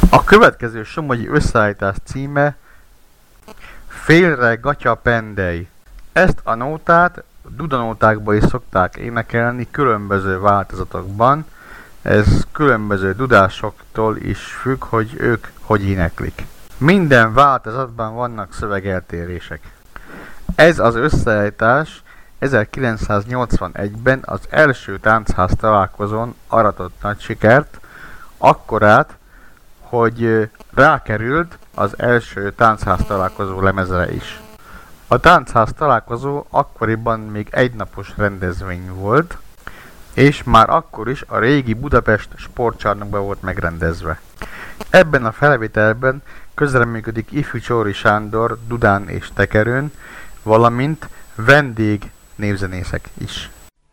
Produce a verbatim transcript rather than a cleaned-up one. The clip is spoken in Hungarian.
A következő somogyi összeállítás címe Félre gatya pendej. Ezt a nótát dudanótákban is szokták énekelni különböző változatokban. Ez különböző dudásoktól is függ, hogy ők hogy éneklik. Minden változatban vannak szövegeltérések. Ez az összeállítás ezerkilencszáznyolcvanegyben az első táncház találkozón aratott nagy sikert, akkorát, hogy rákerült az első táncház találkozó lemezre is. A táncház találkozó akkoriban még egynapos rendezvény volt, és már akkor is a régi Budapest sportcsarnokban volt megrendezve. Ebben a felvételben közreműködik Ifjú Csóri Sándor dudán és tekerőn, valamint vendég névzenészek is.